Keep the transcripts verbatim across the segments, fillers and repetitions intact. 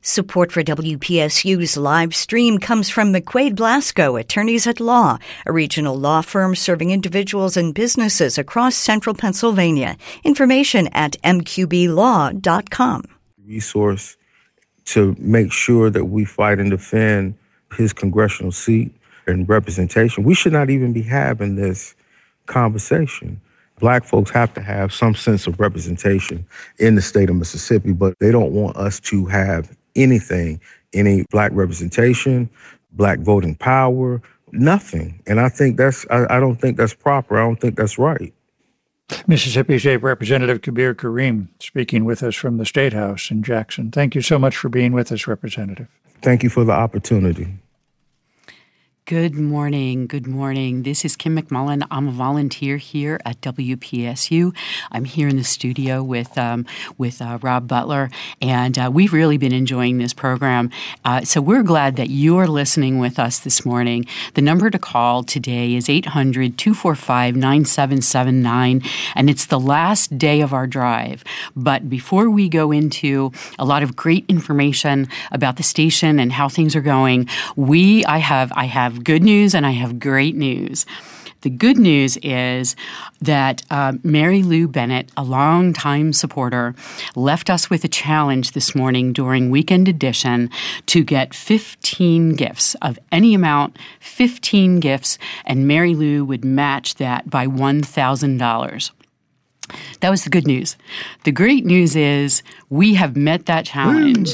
Support for W P S U's live stream comes from McQuaid Blasco, Attorneys at Law, a regional law firm serving individuals and businesses across central Pennsylvania. Information at m q b law dot com. Resource to make sure that we fight and defend his congressional seat and representation. We should not even be having this conversation. Black folks have to have some sense of representation in the state of Mississippi, but they don't want us to have anything, any black representation, black voting power, nothing. And I think that's, I, I don't think that's proper. I don't think that's right. Mississippi State Representative Kabir Kareem speaking with us from the State House in Jackson. Thank you so much for being with us, Representative. Thank you for the opportunity. Good morning. Good morning. This is Kim McMullen. I'm a volunteer here at W P S U. I'm here in the studio with um, with uh, Rob Butler, and uh, we've really been enjoying this program. Uh, so we're glad that you're listening with us this morning. The number to call today is eight hundred, two four five, nine seven seven nine, and it's the last day of our drive. But before we go into a lot of great information about the station and how things are going, we I have I have good news and I have great news. The good news is that uh, Mary Lou Bennett, a longtime supporter, left us with a challenge this morning during Weekend Edition to get fifteen gifts of any amount, fifteen gifts, and Mary Lou would match that by one thousand dollars. That was the good news. The great news is we have met that challenge.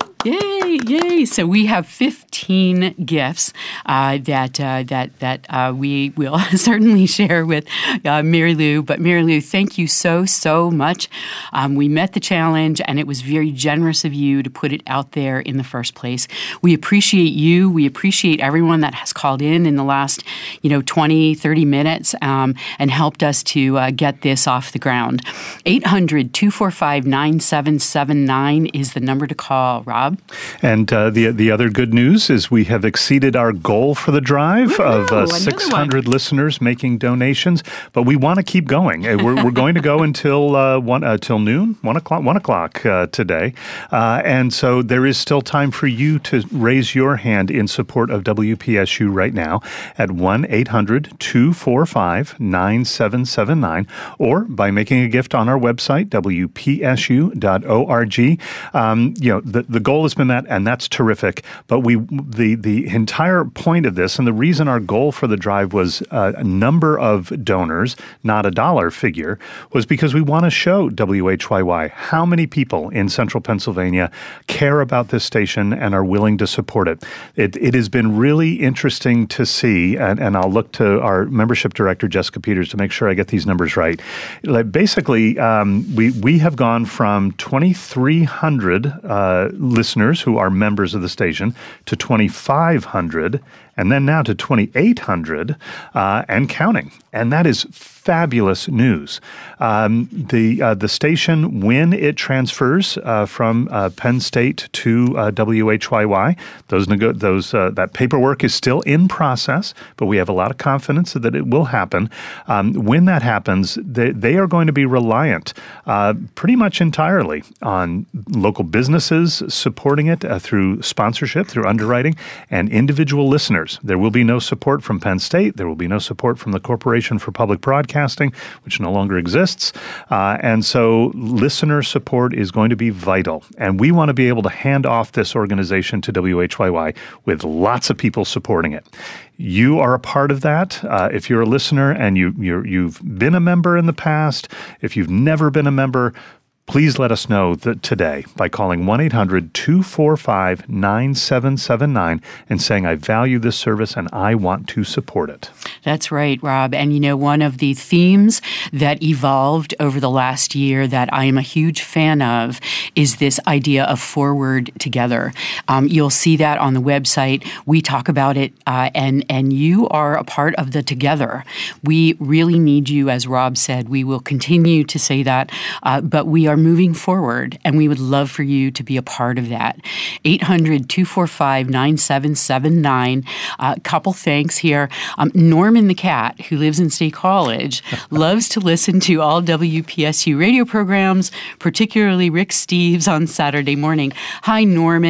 Yay, yay. So we have fifteen gifts uh, that uh, that that uh, we will certainly share with uh, Mary Lou. But Mary Lou, thank you so, so much. Um, we met the challenge, and it was very generous of you to put it out there in the first place. We appreciate you. We appreciate everyone that has called in in the last, you know, twenty, thirty minutes um, and helped us to uh, get this off the ground. eight hundred, two four five, nine seven seven nine is the number to call. Rob? And uh, the the other good news is we have exceeded our goal for the drive Woo-hoo, of uh, six hundred one. Listeners making donations, but we want to keep going. We're, we're going to go until uh, one uh, till noon, one o'clock, one o'clock uh, today, uh, and so there is still time for you to raise your hand in support of W P S U right now at one eight hundred, two four five, nine seven seven nine, or by making a gift on our website w p s u dot org. Um, you know, the the goal has been that, and that's terrific. But we, the the entire point of this, and the reason our goal for the drive was uh, a number of donors, not a dollar figure, was because we want to show W H Y Y how many people in central Pennsylvania care about this station and are willing to support it. It, it has been really interesting to see, and, and I'll look to our membership director, Jessica Peters, to make sure I get these numbers right. Like basically, um, we, we have gone from twenty-three hundred uh, listeners who are members of the station to twenty-five hundred, and then now to twenty-eight hundred uh, and counting. And that is fabulous news. Um, the uh, the station, when it transfers uh, from uh, Penn State to uh, W H Y Y, those nego- those uh, that paperwork is still in process, but we have a lot of confidence that it will happen. Um, when that happens, they, they are going to be reliant uh, pretty much entirely on local businesses supporting it uh, through sponsorship, through underwriting, and individual listeners. There will be no support from Penn State. There will be no support from the Corporation for Public Broadcasting, which no longer exists. Uh, and so listener support is going to be vital. And we want to be able to hand off this organization to W H Y Y with lots of people supporting it. You are a part of that. Uh, if you're a listener and you, you're, you've been a member in the past, if you've never been a member, please let us know that today by calling one eight hundred, two four five, nine seven seven nine and saying, I value this service and I want to support it. That's right, Rob. And, you know, one of the themes that evolved over the last year that I am a huge fan of is this idea of forward together. Um, you'll see that on the website. We talk about it, uh, and, and you are a part of the together. We really need you, as Rob said. We will continue to say that, uh, but we are moving forward, and we would love for you to be a part of that. eight hundred, two four five, nine seven seven nine. A uh, couple thanks here. Um, Norman the cat, who lives in State College, loves to listen to all W P S U radio programs, particularly Rick Steves on Saturday morning. Hi, Norman.